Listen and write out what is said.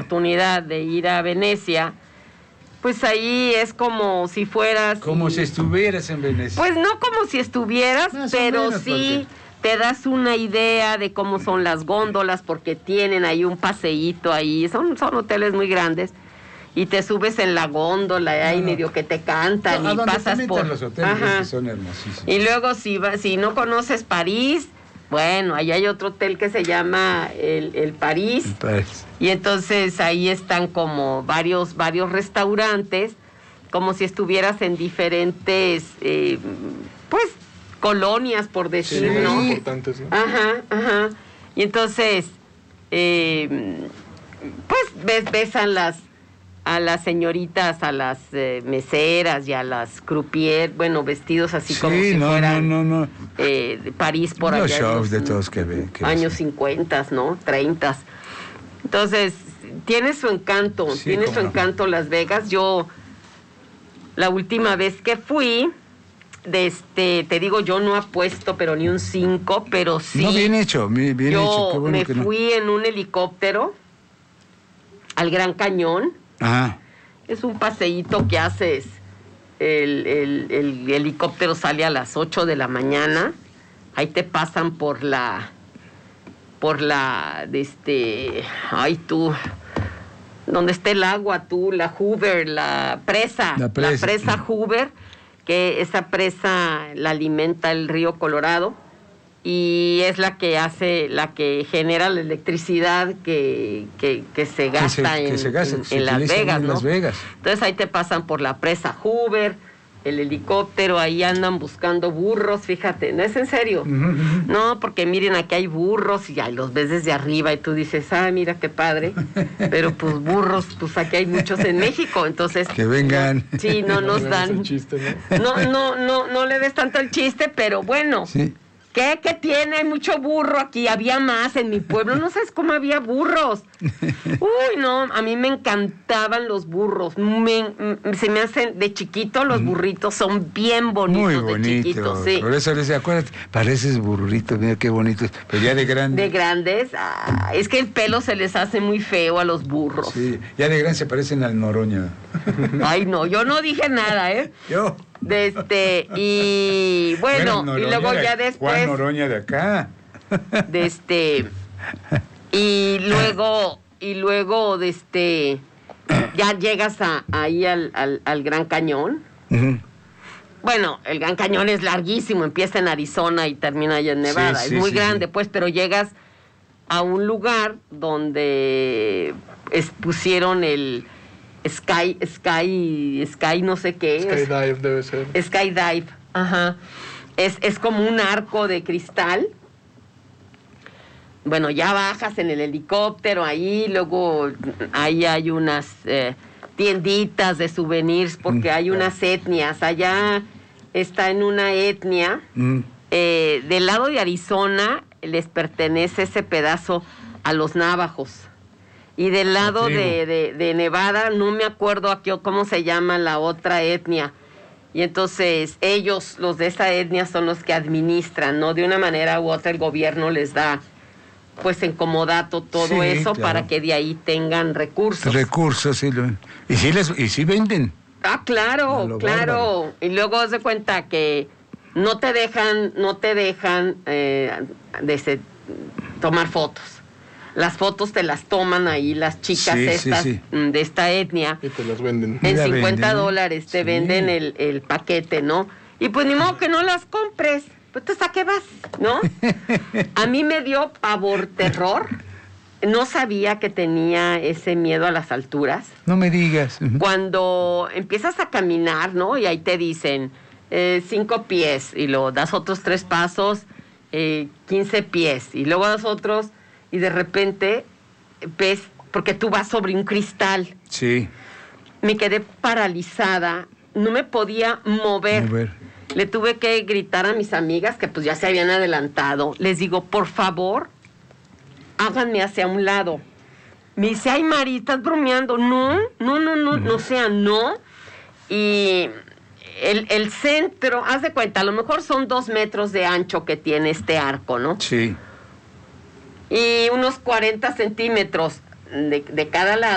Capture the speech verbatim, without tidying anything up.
oportunidad de ir a Venecia, pues ahí es como si fueras... Como y, si estuvieras en Venecia. Pues no como si estuvieras, Más pero menos, sí porque... te das una idea de cómo son las góndolas, porque tienen ahí un paseíto ahí, son, son hoteles muy grandes, y te subes en la góndola, y ahí no, no. medio que te cantan, no, y pasas por... los hoteles que son hermosísimos. Y luego si, va, si no conoces París... Bueno, ahí hay otro hotel que se llama el, el París, el París, y entonces ahí están como varios varios restaurantes, como si estuvieras en diferentes, eh, pues, colonias, por decir, sí, ¿no? Importantes, ¿no? Ajá, ajá. Y entonces, eh, pues, ves, ves a las a las señoritas, a las eh, meseras y a las croupier, bueno, vestidos así sí, como si no, fueran no, no, no. Eh, de París por los allá. Shows los de todos que ve. Que años cincuenta, ¿no? treinta. Entonces, tiene su encanto, sí, tiene su no. encanto Las Vegas. Yo, la última vez que fui, de este, te digo, yo no apuesto, pero ni un cinco, pero sí. No, bien hecho, bien yo hecho. Qué bueno me que fui no. en un helicóptero al Gran Cañón. Ajá. Es un paseíto que haces, el, el, el helicóptero sale a las ocho de la mañana, ahí te pasan por la, por la, de este, ay tú, donde está el agua tú, la Hoover, la presa, la presa, la presa Hoover, que esa presa la alimenta el río Colorado, y es la que hace, la que genera la electricidad que, que, que se gasta que se, en, que se gasta, en, en, Las Vegas, en ¿no? Las Vegas. Entonces ahí te pasan por la presa Hoover, el helicóptero, ahí andan buscando burros, fíjate, no es en serio. Uh-huh. No, porque miren, aquí hay burros y ahí los ves desde arriba y tú dices, ah, mira qué padre, pero pues burros, pues aquí hay muchos en México, entonces... Que vengan. No, sí, no nos no dan... Chiste, ¿no? No, no, no, no le des tanto el chiste, pero bueno... Sí. ¿Qué? ¿Qué tiene? Hay mucho burro aquí. Había más en mi pueblo. No sabes cómo había burros. Uy, no. A mí me encantaban los burros. Me, se me hacen... De chiquito, los burritos son bien bonitos. Muy bonitos. De chiquito, sí. Por eso les acuérdate, pareces burrito. Mira qué bonitos. Pero ya de grandes. De grandes. Ah, es que el pelo se les hace muy feo a los burros. Sí. Ya de grandes se parecen al Noroña. Ay, no. Yo no dije nada, ¿eh? Yo... De este, y bueno, bueno y luego de, ya después... Juan Noroña de acá. De este, y luego, y luego, de este, ya llegas a, ahí al, al, al Gran Cañón. Uh-huh. Bueno, el Gran Cañón es larguísimo, empieza en Arizona y termina allá en Nevada. Sí, sí, es muy sí, grande, sí. pues, pero llegas a un lugar donde pusieron el... Sky, Sky, Sky no sé qué. Skydive debe ser. Skydive, ajá. Es, es como un arco de cristal. Bueno, ya bajas en el helicóptero ahí, luego ahí hay unas eh, tienditas de souvenirs, porque hay unas etnias. Allá está en una etnia. Mm. Eh, del lado de Arizona les pertenece ese pedazo a los navajos. Y del lado de, de, de Nevada, no me acuerdo aquí cómo se llama la otra etnia. Y entonces ellos, los de esa etnia, son los que administran, ¿no? De una manera u otra el gobierno les da, pues, en comodato todo sí, eso claro. para que de ahí tengan recursos. Recursos, sí. Lo, y, sí les, y sí venden. Ah, claro, claro. Bárbaro. Y luego se cuenta que no te dejan, no te dejan eh, de ese, tomar fotos. Las fotos te las toman ahí las chicas sí, estas sí, sí. de esta etnia. Y te las venden. En cincuenta dólares te sí. venden el, el paquete, ¿no? Y pues ni modo que no las compres. Pues tú a qué vas, ¿no? A mí me dio pavor, terror. No sabía que tenía ese miedo a las alturas. No me digas. Cuando empiezas a caminar, ¿no? Y ahí te dicen eh, cinco pies. Y luego das otros tres pasos, eh, quince pies. Y luego das otros... Y de repente ves, porque tú vas sobre un cristal. Sí. Me quedé paralizada, no me podía mover. mover. Le tuve que gritar a mis amigas que pues ya se habían adelantado. Les digo, por favor, háganme hacia un lado. Me dice, ay, Mari, ¿estás bromeando? No, no, no, no, no, o sea, no. Y el, el centro, haz de cuenta, a lo mejor son dos metros de ancho que tiene este arco, ¿no? Sí. Y unos cuarenta centímetros de, de cada lado.